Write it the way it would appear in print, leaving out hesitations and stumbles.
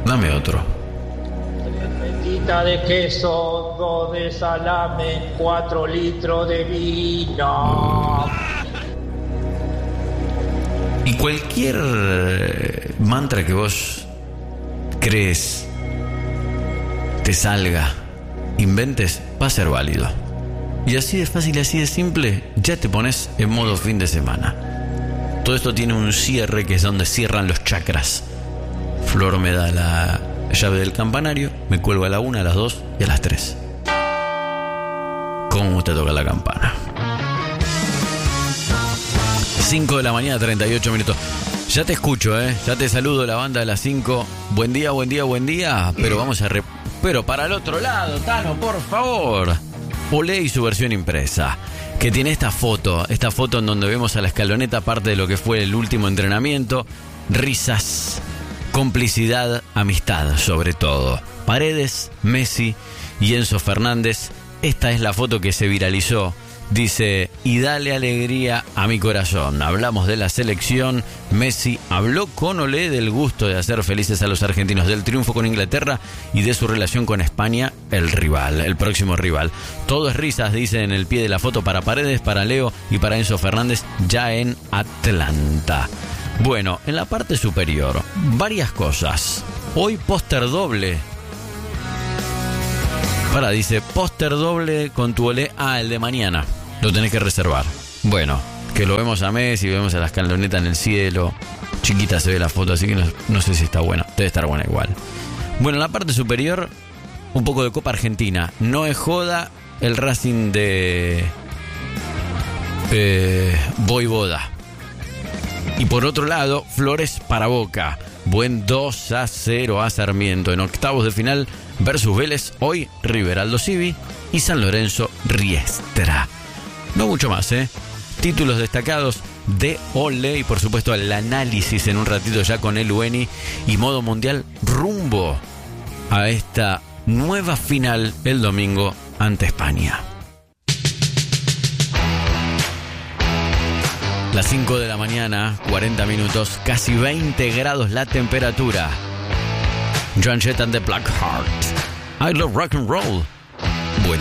Dame otro. Metita de queso, 2 de salame, 4 litros de vino. Y cualquier mantra que vos crees, te salga, inventes, va a ser válido. Y así de fácil y así de simple, ya te pones en modo fin de semana. Todo esto tiene un cierre que es donde cierran los chakras. Flor me da la llave del campanario, me cuelgo a la 1, a las 2 y a las 3. ¿Cómo te toca la campana? 5 de la mañana, 38 minutos. Ya te escucho, ya te saludo, la banda de las 5. Buen día, buen día, buen día. Pero vamos a... Pero para el otro lado, Tano, por favor. Olé y su versión impresa, que tiene esta foto en donde vemos a la escaloneta, parte de lo que fue el último entrenamiento. Risas, complicidad, amistad, sobre todo. Paredes, Messi y Enzo Fernández. Esta es la foto que se viralizó. Dice, y dale alegría a mi corazón. Hablamos de la selección. Messi habló con Olé del gusto de hacer felices a los argentinos, del triunfo con Inglaterra y de su relación con España, el rival, el próximo rival. Todo es risas, dice en el pie de la foto, para Paredes, para Leo y para Enzo Fernández, ya en Atlanta. Bueno, en la parte superior, varias cosas. Hoy póster doble. Dice, póster doble con tu Olé. El de mañana. Lo tenés que reservar. Bueno, que lo vemos a Messi, vemos a la escaloneta en el cielo. Chiquita se ve la foto, así que no sé si está buena. Debe estar buena igual. Bueno, en la parte superior, un poco de Copa Argentina. No es joda el Racing de Voivoda. Y por otro lado, flores para Boca. Buen 2-0 a Sarmiento. En octavos de final versus Vélez. Hoy River Aldo Civi y San Lorenzo Riestra. No mucho más, Títulos destacados de Olé y por supuesto el análisis en un ratito ya con el Ueni y modo mundial rumbo a esta nueva final el domingo ante España. Las 5 de la mañana, 40 minutos, casi 20 grados la temperatura. Joan Jett and the Black Heart. I love rock and roll.